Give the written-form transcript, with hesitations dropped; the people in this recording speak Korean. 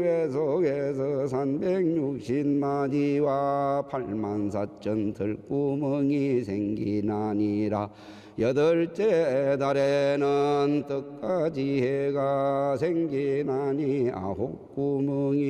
속에서 360마디와 8만4천 들구멍이 생기나니라. 여덟째 달에는 떡가지 해가 생기나니 9구멍이